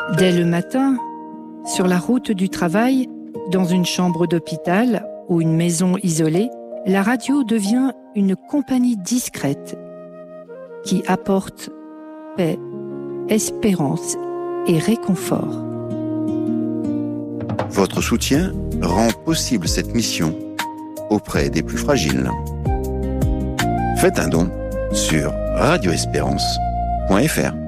Dès le matin, sur la route du travail, dans une chambre d'hôpital ou une maison isolée, la radio devient une compagnie discrète qui apporte paix, espérance et réconfort. Votre soutien rend possible cette mission auprès des plus fragiles. Faites un don sur radioespérance.fr.